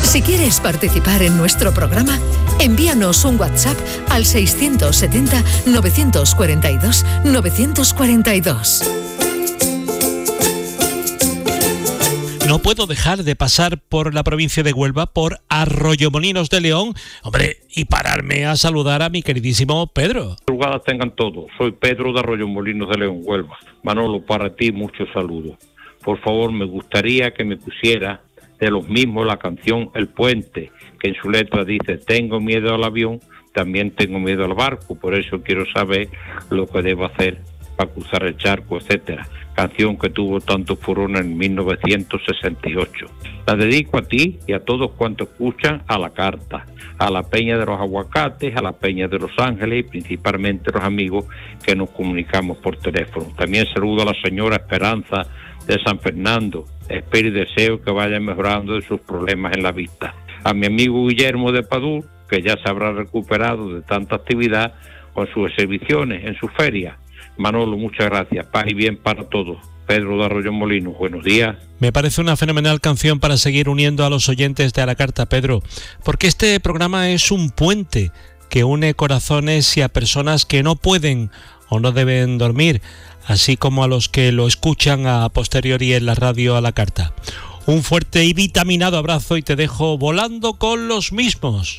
Si quieres participar en nuestro programa, envíanos un WhatsApp al 670-942-942. No puedo dejar de pasar por la provincia de Huelva, por Arroyomolinos de León, hombre, y pararme a saludar a mi queridísimo Pedro. Madrugadas tengan todos. Soy Pedro de Arroyomolinos de León, Huelva. Manolo, para ti muchos saludos. Por favor, me gustaría que me pusiera de los mismos la canción El Puente, que en su letra dice: tengo miedo al avión, también tengo miedo al barco, por eso quiero saber lo que debo hacer para cruzar el charco, etcétera. Canción que tuvo tanto furor en 1968. La dedico a ti y a todos cuantos escuchan a la carta, a la Peña de los Aguacates, a la Peña de Los Ángeles y principalmente a los amigos que nos comunicamos por teléfono. También saludo a la señora Esperanza de San Fernando. Espero y deseo que vaya mejorando de sus problemas en la vista. A mi amigo Guillermo de Padú, que ya se habrá recuperado de tanta actividad con sus exhibiciones en su feria. Manolo, muchas gracias. Paz y bien para todos. Pedro de Arroyomolinos, buenos días. Me parece una fenomenal canción para seguir uniendo a los oyentes de A la Carta, Pedro, porque este programa es un puente que une corazones y a personas que no pueden o no deben dormir, así como a los que lo escuchan a posteriori en la radio A la Carta. Un fuerte y vitaminado abrazo y te dejo volando con los mismos.